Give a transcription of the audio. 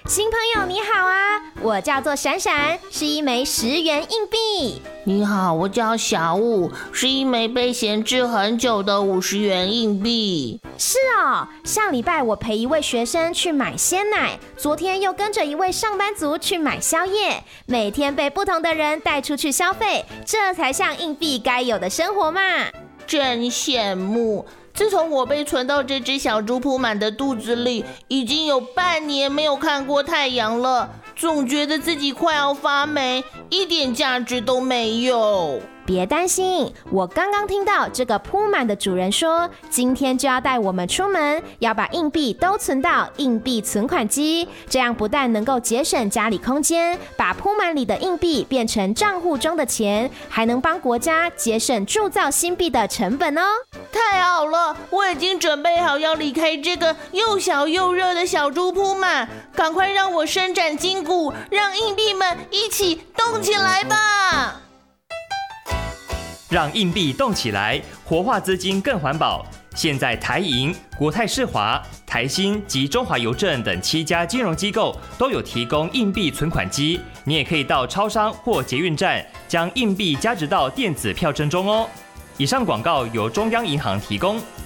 新朋友你好啊，我叫做闪闪，是一枚10元硬币。 你好，我叫小武，是一枚被闲置很久的50元硬币。 是哦，上礼拜我陪一位学生去买鲜奶，昨天又跟着一位上班族去买宵夜，每天被不同的人带出去消费，这才像硬币该有的生活嘛。 真羡慕。自从我被存到这只小猪铺满的肚子里，已经有半年没有看过太阳了，总觉得自己快要发霉，一点价值都没有。 别担心，我刚刚听到这个铺满的主人说，今天就要带我们出门，要把硬币都存到硬币存款机，这样不但能够节省家里空间，把铺满里的硬币变成账户中的钱，还能帮国家节省铸造新币的成本哦。 太好了，我已经准备好要离开这个又小又热的小猪铺满，赶快让我伸展筋骨，让硬币们一起动起来吧！ 让硬币动起来，活化资金更环保。现在台银、国泰世华、台新及中华邮政等7家金融机构都有提供硬币存款机，你也可以到超商或捷运站将硬币加值到电子票证中哦。以上广告由中央银行提供。